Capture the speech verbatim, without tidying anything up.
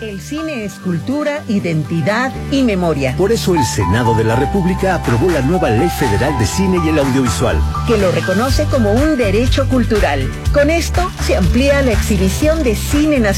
El cine es cultura, identidad y memoria. Por eso el Senado de la República aprobó la nueva Ley Federal de Cine y el Audiovisual, que lo reconoce como un derecho cultural. Con esto se amplía la exhibición de cine nacional